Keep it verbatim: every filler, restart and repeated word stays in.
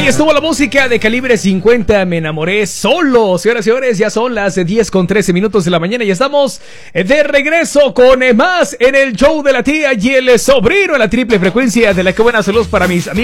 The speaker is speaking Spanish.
estuvo la música de Calibre cincuenta, Me Enamoré Solo. Señoras y señores, ya son las diez con trece minutos de la mañana y estamos de regreso con más en el show de la tía y el sobrino en la triple frecuencia de la que buena salud para mis amigos.